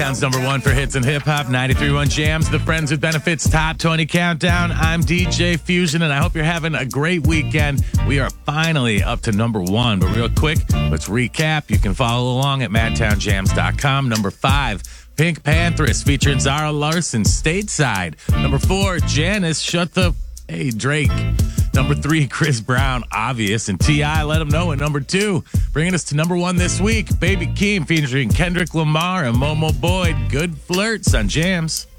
Sounds number one for hits and hip hop. 93.1 Jams, the Friends with Benefits Top 20 Countdown. I'm DJ Fusion, and I hope you're having a great weekend. We are finally up to number one, but real quick, let's recap. You can follow along at madtownjams.com. Number 5, Pink Panthers featuring Zara Larsson, Stateside. Number 4, Janice, Shut the... Hey, Drake. Number 3, Chris Brown, Obvious, and T.I. Let Him Know. And number 2, bringing us to number 1 this week, Baby Keem featuring Kendrick Lamar and Momo Boyd. Good Flirts on Jams.